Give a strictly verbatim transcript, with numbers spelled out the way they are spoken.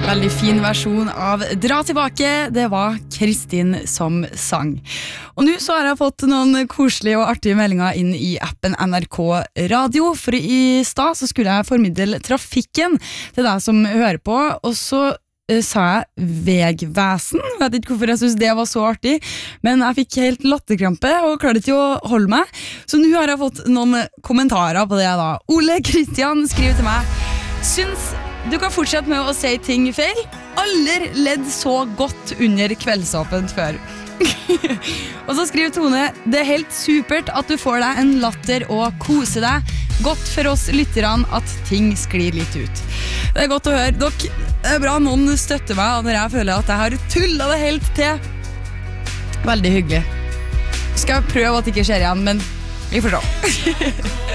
Veldig fin versjon av Dra tilbake, det var Kristin som sang. Og nå så har jeg fått noen koselige og artige meldinger inn i appen N R K Radio, for i stad så skulle jeg formidle trafikken til deg som hører på, og så uh, sa jeg vegvesen. Jeg vet ikke hvorfor jeg synes det var så artig, men jeg fikk helt latterkrampe og klarte ikke å holde meg. Så nå har jeg fått noen kommentarer på det da. Ole Kristian skriver til meg: Syns du kan fortsette med å si ting feil. Aldri ledd så godt under kveldsåpent før. Og så skriver Tone: det er helt supert at du får deg en latter og koser deg. Godt for oss lytterne at ting sklir litt ut. Det er godt å høre. Dere, det er bra noen støtter meg når jeg føler at jeg har tullet det helt til. Veldig hyggelig. Skal jeg prøve at det ikke skjer igjen, men vi får se.